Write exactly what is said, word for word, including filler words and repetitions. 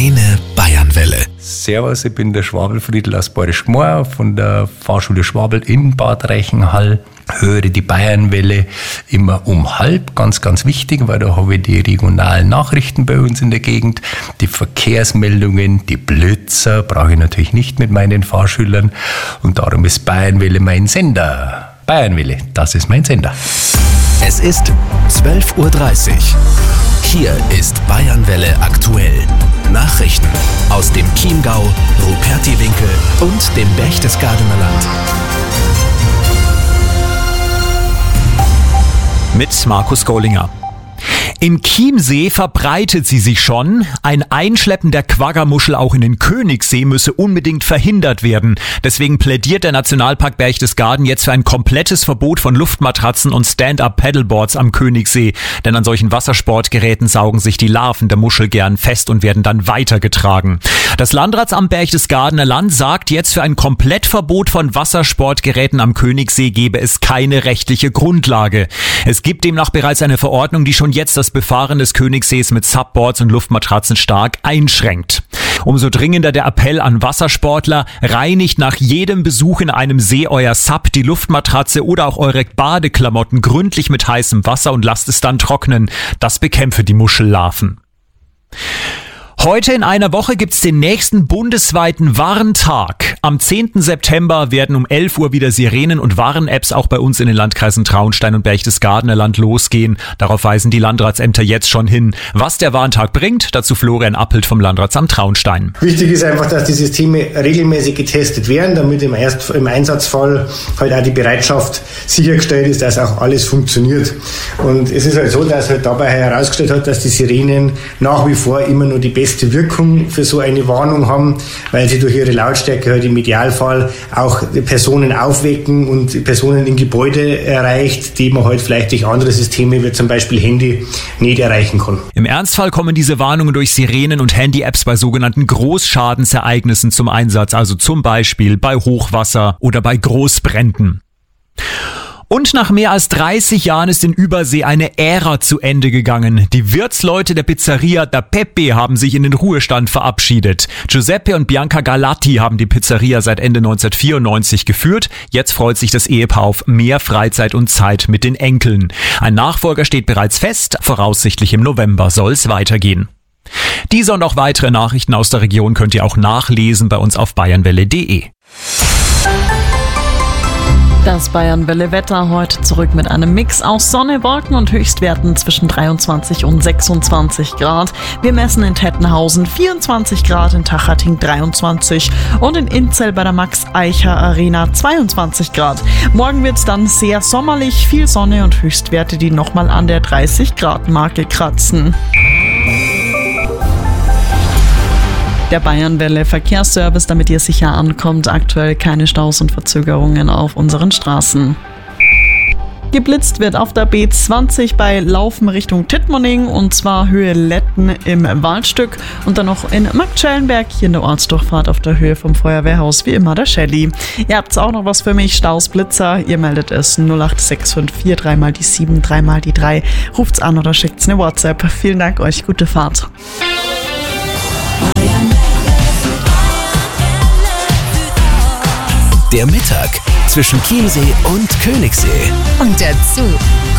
Deine Bayernwelle. Servus, ich bin der Schwabel Friedl aus Bayerisch Gmor von der Fahrschule Schwabel in Bad Reichenhall. Höre die Bayernwelle immer um halb, ganz, ganz wichtig, weil da habe ich die regionalen Nachrichten bei uns in der Gegend, die Verkehrsmeldungen, die Blitzer, brauche ich natürlich nicht mit meinen Fahrschülern und darum ist Bayernwelle mein Sender. Bayernwelle, das ist mein Sender. Es ist zwölf Uhr dreißig. Hier ist Bayernwelle aktuell. Nachrichten aus dem Chiemgau, Rupertiwinkel und dem Berchtesgadener Land. Mit Markus Gollinger. In Chiemsee verbreitet sie sich schon. Ein Einschleppen der Quaggamuschel auch in den Königssee müsse unbedingt verhindert werden. Deswegen plädiert der Nationalpark Berchtesgaden jetzt für ein komplettes Verbot von Luftmatratzen und Stand-Up-Paddleboards am Königssee. Denn an solchen Wassersportgeräten saugen sich die Larven der Muschel gern fest und werden dann weitergetragen. Das Landratsamt Berchtesgadener Land sagt jetzt, für ein Komplettverbot von Wassersportgeräten am Königssee gebe es keine rechtliche Grundlage. Es gibt demnach bereits eine Verordnung, die schon jetzt das Befahren des Königssees mit Subboards und Luftmatratzen stark einschränkt. Umso dringender der Appell an Wassersportler: Reinigt nach jedem Besuch in einem See euer Sub, die Luftmatratze oder auch eure Badeklamotten gründlich mit heißem Wasser und lasst es dann trocknen. Das bekämpfe die Muschellarven. Heute in einer Woche gibt's den nächsten bundesweiten Warntag. Am zehnten September werden um elf Uhr wieder Sirenen- und Warn-Apps auch bei uns in den Landkreisen Traunstein und Berchtesgadener Land losgehen. Darauf weisen die Landratsämter jetzt schon hin. Was der Warntag bringt, dazu Florian Appelt vom Landratsamt Traunstein. Wichtig ist einfach, dass die Systeme regelmäßig getestet werden, damit im, Erst-, im Einsatzfall halt auch die Bereitschaft sichergestellt ist, dass auch alles funktioniert. Und es ist halt so, dass halt dabei herausgestellt hat, dass die Sirenen nach wie vor immer nur die beste Wirkung für so eine Warnung haben, weil sie durch ihre Lautstärke halt im Idealfall auch Personen aufwecken und Personen in Gebäude erreicht, die man halt vielleicht durch andere Systeme wie zum Beispiel Handy nicht erreichen kann. Im Ernstfall kommen diese Warnungen durch Sirenen und Handy-Apps bei sogenannten Großschadensereignissen zum Einsatz, also zum Beispiel bei Hochwasser oder bei Großbränden. Und nach mehr als dreißig Jahren ist in Übersee eine Ära zu Ende gegangen. Die Wirtsleute der Pizzeria Da Pepe haben sich in den Ruhestand verabschiedet. Giuseppe und Bianca Galatti haben die Pizzeria seit Ende neunzehnhundertvierundneunzig geführt. Jetzt freut sich das Ehepaar auf mehr Freizeit und Zeit mit den Enkeln. Ein Nachfolger steht bereits fest. Voraussichtlich im November soll es weitergehen. Diese und auch weitere Nachrichten aus der Region könnt ihr auch nachlesen bei uns auf bayernwelle punkt de. Das Bayernwelle-Wetter heute zurück mit einem Mix aus Sonne, Wolken und Höchstwerten zwischen dreiundzwanzig und sechsundzwanzig Grad. Wir messen in Tettenhausen vierundzwanzig Grad, in Tachating dreiundzwanzig und in Inzell bei der Max-Eicher-Arena zweiundzwanzig Grad. Morgen wird es dann sehr sommerlich, viel Sonne und Höchstwerte, die nochmal an der dreißig Grad Marke kratzen. Der Bayernwelle Verkehrsservice, damit ihr sicher ankommt. Aktuell keine Staus und Verzögerungen auf unseren Straßen. Geblitzt wird auf der B zwanzig bei Laufen Richtung Tittmoning und zwar Höhe Letten im Waldstück und dann noch in Marktschellenberg hier in der Ortsdurchfahrt auf der Höhe vom Feuerwehrhaus wie immer der Shelly. Ihr habt auch noch was für mich, Staus, Blitzer, ihr meldet es null acht sechs fünf vier drei mal die sieben, drei mal die drei, ruft's an oder schickt's eine WhatsApp. Vielen Dank euch, gute Fahrt. Der Mittag zwischen Chiemsee und Königssee. Und dazu